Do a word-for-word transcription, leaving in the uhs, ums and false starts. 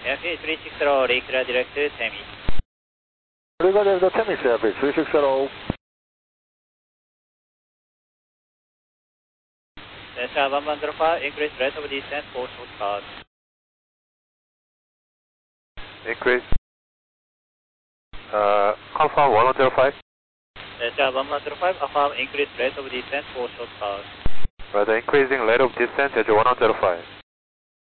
Yankee three six zero, Lakera direct to Temi. Lakera direct to Temi, Yankee three six zero. Delta one one zero five, increase rate of descent for short pass. Increase. Uh, Alpha one one zero five. Delta one one zero five, affirm increase rate of descent for short pass. Right, increasing rate of descent at one one zero five.